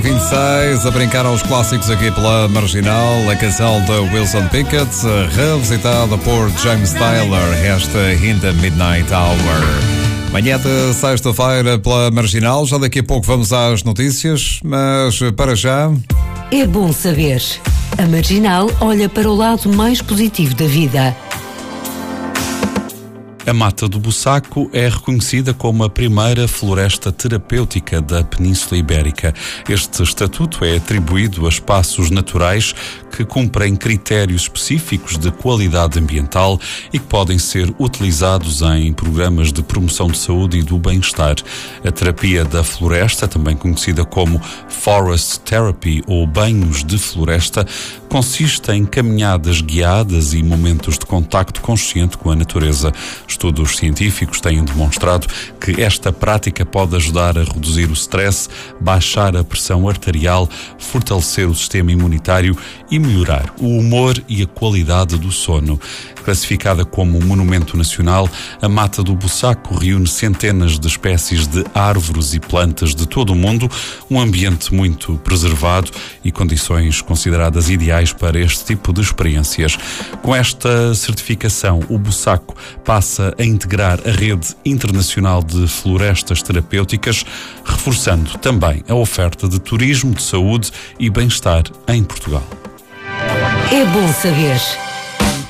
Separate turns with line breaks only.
26, a brincar aos clássicos aqui pela Marginal, a canção de Wilson Pickett, revisitada por James Taylor, esta In the Midnight Hour. Manhã de sexta-feira pela Marginal, já daqui a pouco vamos às notícias, mas para já...
É bom saber. A Marginal olha para o lado mais positivo da vida.
A Mata do Bussaco é reconhecida como a primeira floresta terapêutica da Península Ibérica. Este estatuto é atribuído a espaços naturais que cumprem critérios específicos de qualidade ambiental e que podem ser utilizados em programas de promoção de saúde e do bem-estar. A terapia da floresta, também conhecida como Forest Therapy ou banhos de floresta, consiste em caminhadas guiadas e momentos de contacto consciente com a natureza. Estudos científicos têm demonstrado que esta prática pode ajudar a reduzir o stress, baixar a pressão arterial, fortalecer o sistema imunitário e melhorar o humor e a qualidade do sono. Classificada como monumento nacional, a Mata do Bussaco reúne centenas de espécies de árvores e plantas de todo o mundo, um ambiente muito preservado e condições consideradas ideais para este tipo de experiências. Com esta certificação, o Bussaco passa a integrar a rede internacional de florestas terapêuticas, reforçando também a oferta de turismo de saúde e bem-estar em Portugal.
É bom saber.